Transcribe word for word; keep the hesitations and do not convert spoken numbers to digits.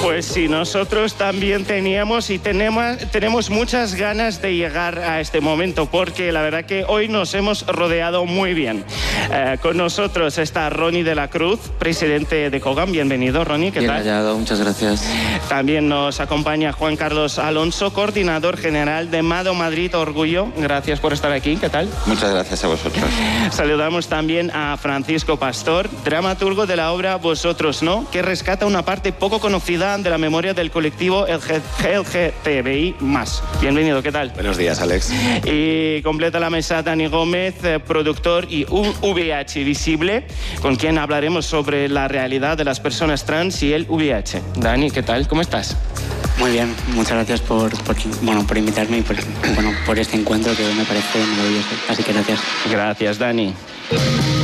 Pues sí, nosotros también teníamos y tenemos, tenemos muchas ganas de llegar a este momento, porque la verdad que hoy nos hemos rodeado muy bien. Eh, con nosotros está Ronnie de la Cruz, presidente de Cogam. Bienvenido, Ronnie, ¿qué bien tal? Bien hallado, muchas gracias. También nos acompaña Juan Carlos Alonso, coordinador general de Mado Madrid Orgullo. Gracias por estar aquí, ¿qué tal? Muchas gracias a vosotros. Saludamos también a Francisco Pastor, dramaturgo de la obra Vosotros No, que rescata una parte poco conocida de la memoria del colectivo L G T B I más. Bienvenido, ¿qué tal? Buenos días, Alex. Y completa la mesa Dani Gómez, productor y V I H Visible, con quien hablaremos sobre la realidad de las personas trans y el V I H. Dani, ¿qué tal? ¿Cómo estás? Muy bien, muchas gracias por, por, bueno, por invitarme y por, bueno, por este encuentro que me parece maravilloso. Así que gracias. Gracias, Dani.